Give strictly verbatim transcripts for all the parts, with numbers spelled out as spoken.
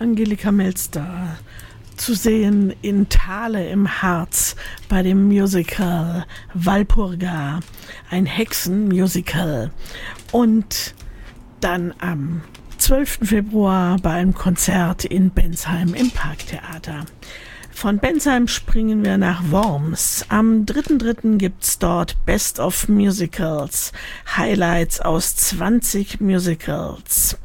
Angelika Melster zu sehen in Thale im Harz bei dem Musical Walpurga, ein Hexenmusical. Und dann am zwölften Februar bei einem Konzert in Bensheim im Parktheater. Von Bensheim springen wir nach Worms. Am dritten dritten gibt's dort Best of Musicals, Highlights aus zwanzig Musicals.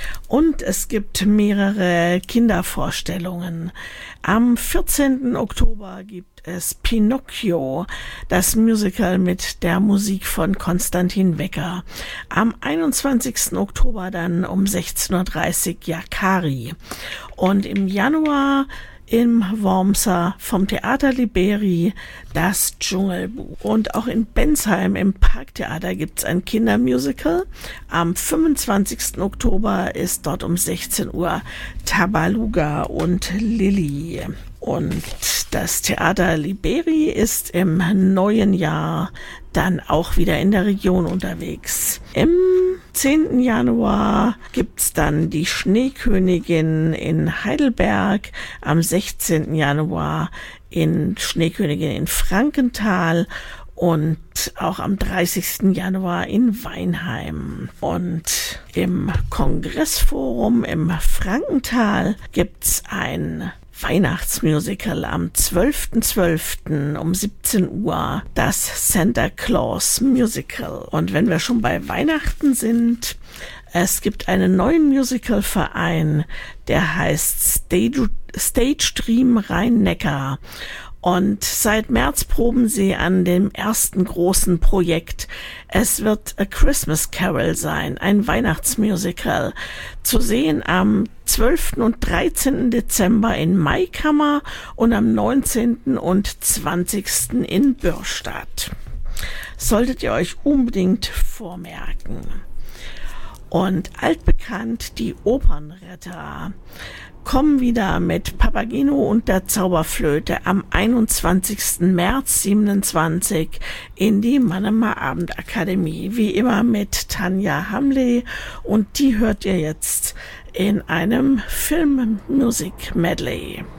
Und es gibt mehrere Kindervorstellungen. Am vierzehnten Oktober gibt es Pinocchio, das Musical mit der Musik von Konstantin Wecker. Am einundzwanzigsten Oktober dann um sechzehn Uhr dreißig Yakari. Und im Januar im Wormser vom Theater Liberi das Dschungelbuch. Und auch in Bensheim im Parktheater gibt's ein Kindermusical. Am fünfundzwanzigsten Oktober ist dort um sechzehn Uhr Tabaluga und Lilly. Und das Theater Liberi ist im neuen Jahr dann auch wieder in der Region unterwegs. Im zehnten Januar gibt's dann die Schneekönigin in Heidelberg, am sechzehnten Januar in Schneekönigin in Frankenthal und auch am dreißigsten Januar in Weinheim. Und im Kongressforum im Frankenthal gibt's ein Weihnachtsmusical am zwölften zwölften um siebzehn Uhr, das Santa Claus Musical. Und wenn wir schon bei Weihnachten sind, es gibt einen neuen Musicalverein, der heißt Stage, Stage Dream Rhein-Neckar. Und seit März proben sie an dem ersten großen Projekt. Es wird A Christmas Carol sein, ein Weihnachtsmusical. Zu sehen am zwölften und dreizehnten Dezember in Maikammer und am neunzehnten und zwanzigsten in Bürstadt. Solltet ihr euch unbedingt vormerken. Und altbekannt, die Opernretter kommen wieder mit Papageno und der Zauberflöte am einundzwanzigsten März siebenundzwanzig in die Mannheimer Abendakademie. Wie immer mit Tanja Hamle, und die hört ihr jetzt in einem Filmmusik-Medley.